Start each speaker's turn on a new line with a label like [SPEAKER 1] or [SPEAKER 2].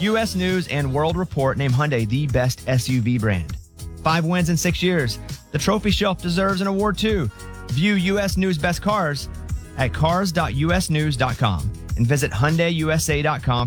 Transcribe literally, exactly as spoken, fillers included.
[SPEAKER 1] U S News and World Report named Hyundai the best S U V brand. Five wins in six years. The trophy shelf deserves an award too. View U S News Best Cars at cars dot u s news dot com and visit hyundai u s a dot com